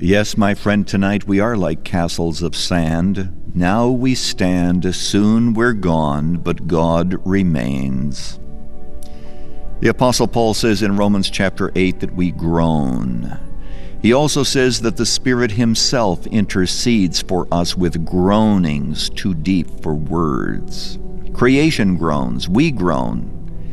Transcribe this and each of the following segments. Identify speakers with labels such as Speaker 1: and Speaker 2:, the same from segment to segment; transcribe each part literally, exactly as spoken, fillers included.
Speaker 1: Yes, my friend, tonight we are like castles of sand. Now we stand, soon we're gone, but God remains. The Apostle Paul says in Romans chapter eight that we groan. He also says that the Spirit himself intercedes for us with groanings too deep for words. Creation groans, we groan.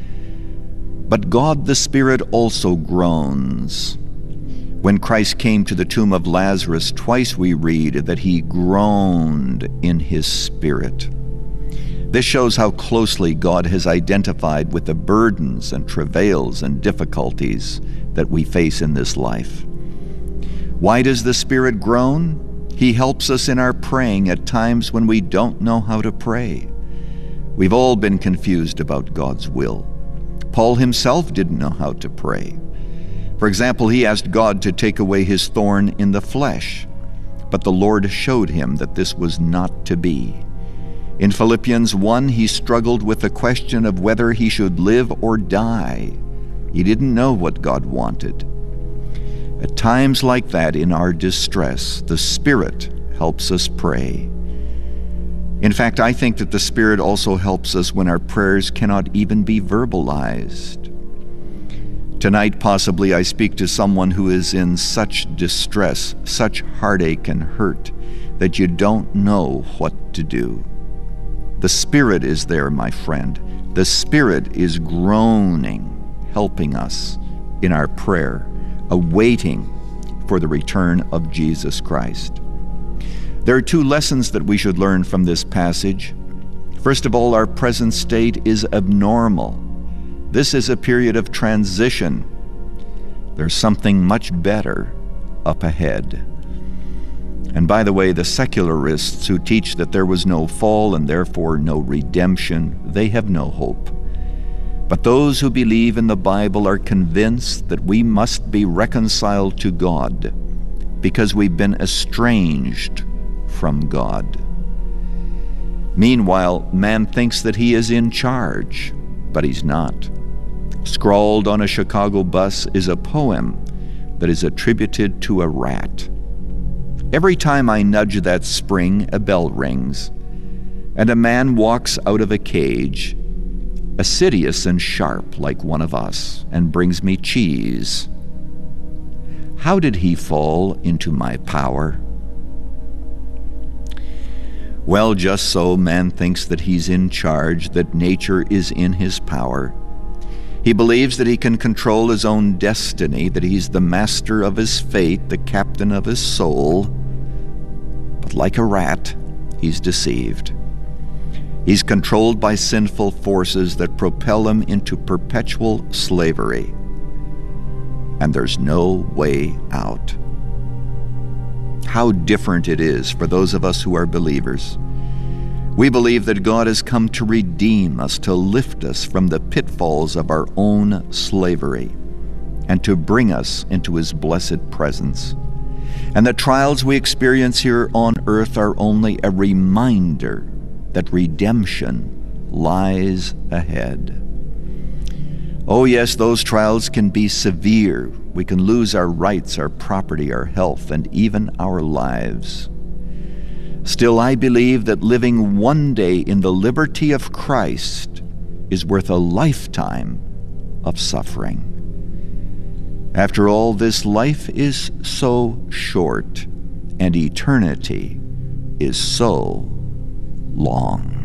Speaker 1: But God the Spirit also groans. When Christ came to the tomb of Lazarus, twice we read that he groaned in his spirit. This shows how closely God has identified with the burdens and travails and difficulties that we face in this life. Why does the Spirit groan? He helps us in our praying at times when we don't know how to pray. We've all been confused about God's will. Paul himself didn't know how to pray. For example, he asked God to take away his thorn in the flesh, but the Lord showed him that this was not to be. In Philippians one, he struggled with the question of whether he should live or die. He didn't know what God wanted. At times like that, in our distress, the Spirit helps us pray. In fact, I think that the Spirit also helps us when our prayers cannot even be verbalized. Tonight, possibly, I speak to someone who is in such distress, such heartache and hurt, that you don't know what to do. The Spirit is there, my friend. The Spirit is groaning, helping us in our prayer, awaiting for the return of Jesus Christ. There are two lessons that we should learn from this passage. First of all, our present state is abnormal. This is a period of transition. There's something much better up ahead. And by the way, the secularists who teach that there was no fall and therefore no redemption, they have no hope. But those who believe in the Bible are convinced that we must be reconciled to God because we've been estranged from God. Meanwhile, man thinks that he is in charge, but he's not. Scrawled on a Chicago bus is a poem that is attributed to a rat. Every time I nudge that spring, a bell rings, and a man walks out of a cage, assiduous and sharp like one of us, and brings me cheese. How did he fall into my power? Well, just so, man thinks that he's in charge, that nature is in his power. He believes that he can control his own destiny, that he's the master of his fate, the captain of his soul. But like a rat, he's deceived. He's controlled by sinful forces that propel him into perpetual slavery. And there's no way out. How different it is for those of us who are believers. We believe that God has come to redeem us, to lift us from the pitfalls of our own slavery, and to bring us into his blessed presence. And the trials we experience here on earth are only a reminder that redemption lies ahead. Oh yes, those trials can be severe. We can lose our rights, our property, our health, and even our lives. Still, I believe that living one day in the liberty of Christ is worth a lifetime of suffering. After all, this life is so short, and eternity is so long.